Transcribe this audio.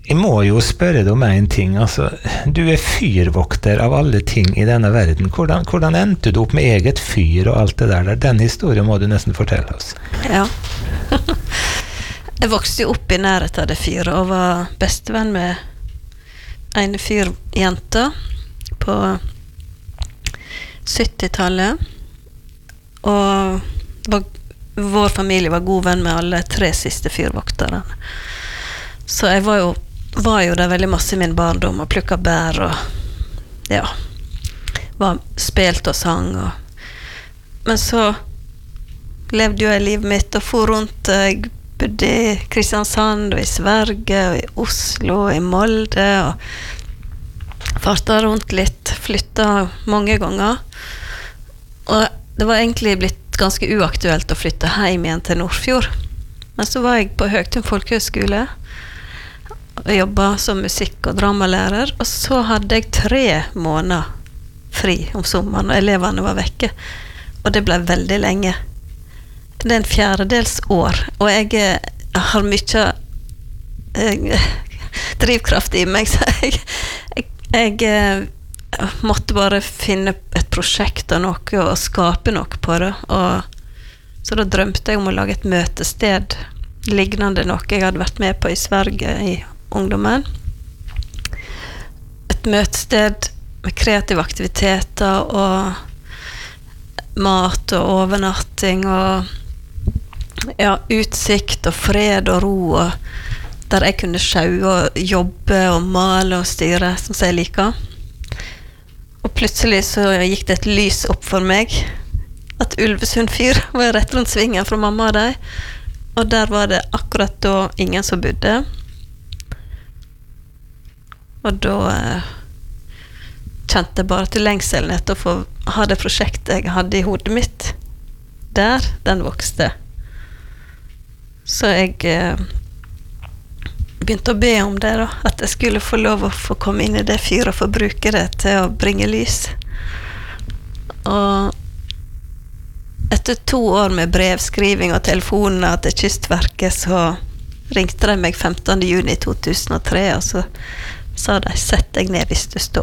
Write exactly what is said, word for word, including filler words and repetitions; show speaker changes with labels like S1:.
S1: Jeg må jo spørre deg om en ting, altså, du er fyrvokter av alle ting i denne verden. Hvordan, hvordan endte du opp med eget fyr og alt det der? Den historien må du nesten fortelle oss.
S2: Ja. Jeg vokste jo opp i nærheten av det fyret, og var bestevenn med en fyrjente på syttitallet. Og var, vår familie var god venn med alle tre siste fyrvokterne. Så jeg var jo var jo der veldig masse i min barndom og plukket bær og ja, var spilt og sang og, men så levde jo jeg livet mitt og for rundt. Jeg bodde i Kristiansand og i Sverige og i Oslo og i Molde og fartet rundt litt, flyttet mange ganger og det var egentlig blitt ganske uaktuelt å flytte hjem igjen til Nordfjord, men så var jeg på Høgtun folkehøgskole og jobbet som musikk- og dramalærer, og så hadde jeg tre måneder fri om sommeren, og elevene var vekke, og det ble veldig lenge. Det er en fjerdedels år, og jeg, jeg har mye eh, drivkraft i meg, så jeg, jeg, jeg eh, måtte bare finne et prosjekt og noe, og skape noe på det, og så da drømte jeg om å lage et møtested, lignende noe jeg hadde vært med på i Sverige i ungdommen. Et møtested med kreative aktiviteter og mat og overnatting og ja, utsikt og fred og ro og der jeg kunne sjaue og jobbe og male og styre som jeg liker. Og plutselig så gikk det et lys opp for meg at Ulvesund fyr var rett rundt svingen fra mamma og deg, og der var det akkurat da ingen som bodde. Og da eh, kjente jeg bare til lengselen etter å få ha det prosjektet jeg hadde i hodet mitt. Der, den vokste. Så jeg eh, begynte å be om det da, at jeg skulle få lov å få komme inn i det fyret og få bruke det til å bringe lys. Og etter to år med brevskriving og telefoner til Kystverket, så ringte de meg femtende juni to tusen og tre, og så sa de, sett deg ned hvis du står.